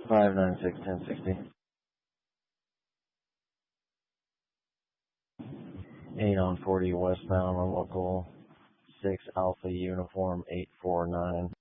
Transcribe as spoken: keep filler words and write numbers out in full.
five nine six ten sixty. eight on forty westbound on local six Alpha Uniform eight four nine.